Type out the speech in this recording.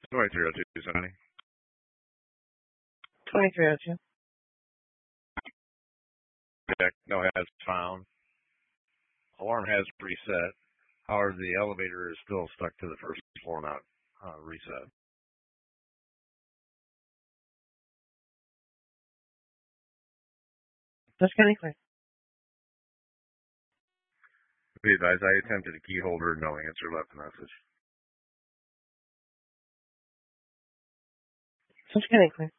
2302, Sonny. 2302. Check. No has found. Alarm has reset. However, the elevator is still stuck to the first floor, not reset. Dutch County clear. Be advised, I attempted a key holder. No answer. Left a message. Dutch County clear.